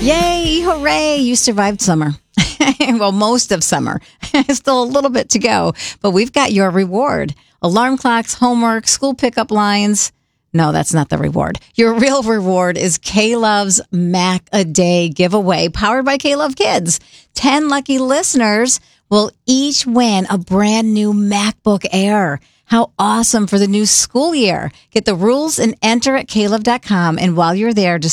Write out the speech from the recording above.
Yay, hooray, you survived summer. Well, most of summer. Still a little bit to go, but we've got your reward. Alarm clocks, homework, school pickup lines. No, that's not the reward. Your real reward is K-Love's Mac a Day giveaway, powered by K-Love Kids. 10 lucky listeners will each win a brand new MacBook Air. How awesome for the new school year. Get the rules and enter at klove.com. And while you're there,